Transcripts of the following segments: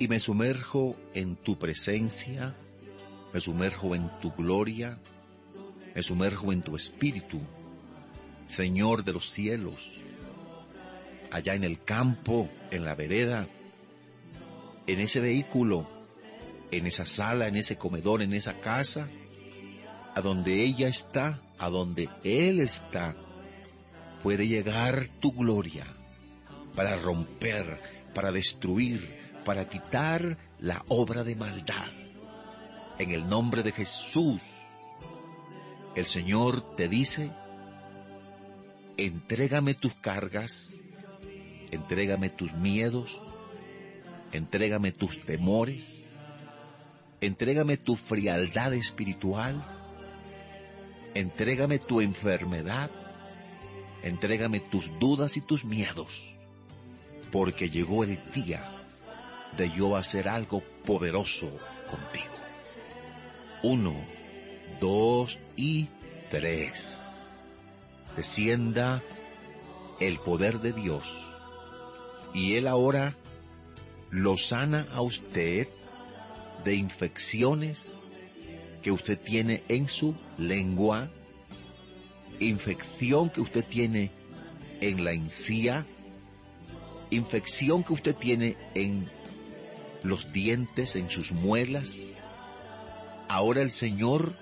y me sumerjo en tu presencia, me sumerjo en tu gloria, me sumerjo en tu espíritu, Señor de los cielos, allá en el campo, en la vereda, en ese vehículo, en esa sala, en ese comedor, en esa casa, a donde ella está, a donde él está, puede llegar tu gloria para romper, para destruir, para quitar la obra de maldad. En el nombre de Jesús, el Señor te dice, entrégame tus cargas, entrégame tus miedos, entrégame tus temores, entrégame tu frialdad espiritual, entrégame tu enfermedad, entrégame tus dudas y tus miedos, porque llegó el día de yo hacer algo poderoso contigo. 1, 2 y 3. Descienda el poder de Dios y Él ahora lo sana a usted de infecciones que usted tiene en su lengua, infección que usted tiene en la encía, infección que usted tiene en los dientes, en sus muelas. Ahora el Señor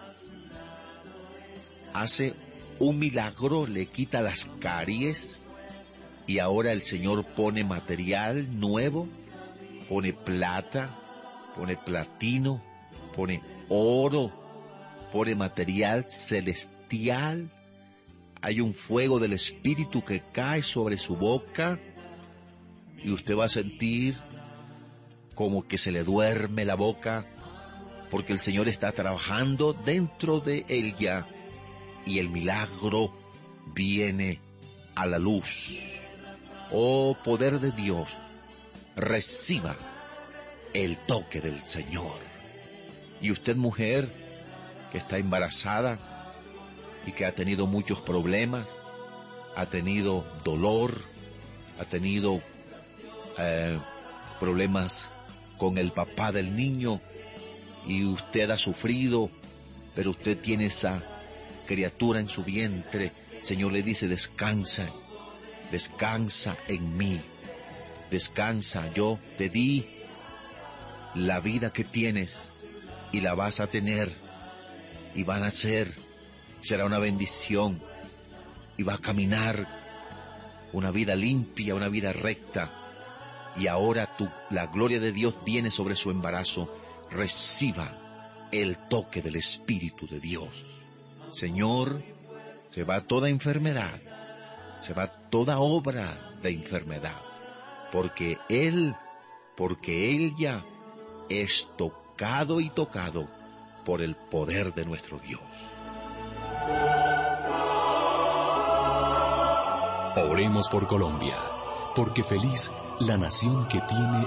hace un milagro, le quita las caries, y ahora el Señor pone material nuevo, pone plata, pone platino, pone oro, pone material celestial. Hay un fuego del Espíritu que cae sobre su boca y usted va a sentir como que se le duerme la boca, porque el Señor está trabajando dentro de ella y el milagro viene a la luz. Oh poder de Dios, reciba el toque del Señor. Y usted, mujer que está embarazada y que ha tenido muchos problemas, ha tenido dolor, ha tenido problemas con el papá del niño, y usted ha sufrido, pero usted tiene esa criatura en su vientre. El Señor le dice, descansa, descansa en mí, descansa, yo te di la vida que tienes y la vas a tener, y van a ser, será una bendición, y va a caminar una vida limpia, una vida recta. Y ahora la gloria de Dios viene sobre su embarazo. Reciba el toque del Espíritu de Dios. Señor, se va toda enfermedad, se va toda obra de enfermedad, porque ella es tocado y tocado por el poder de nuestro Dios. Oremos por Colombia, porque feliz la nación que tiene